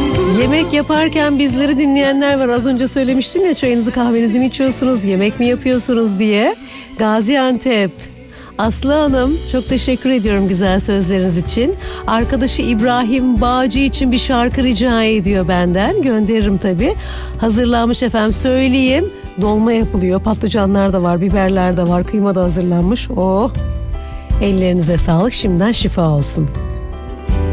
Yemek yaparken bizleri dinleyenler var. Az önce söylemiştim ya, çayınızı kahvenizi mi içiyorsunuz, yemek mi yapıyorsunuz diye. Gaziantep. Aslı Hanım, çok teşekkür ediyorum güzel sözleriniz için. Arkadaşı İbrahim Bağcı için bir şarkı rica ediyor benden. Gönderirim tabii. Hazırlanmış efendim, söyleyeyim. Dolma yapılıyor. Patlıcanlar da var, biberler de var, kıyma da hazırlanmış. Oh, ellerinize sağlık. Şimdiden şifa olsun.